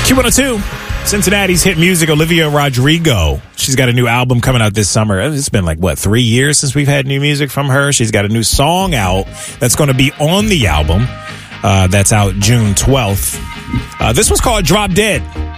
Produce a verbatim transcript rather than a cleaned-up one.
Q one oh two, Cincinnati's hit music, Olivia Rodrigo. She's got a new album coming out this summer. It's been like, what, three years since we've had new music from her. She's got a new song out that's going to be on the album. Uh, that's out June twelfth. Uh, this one's called Drop Dead.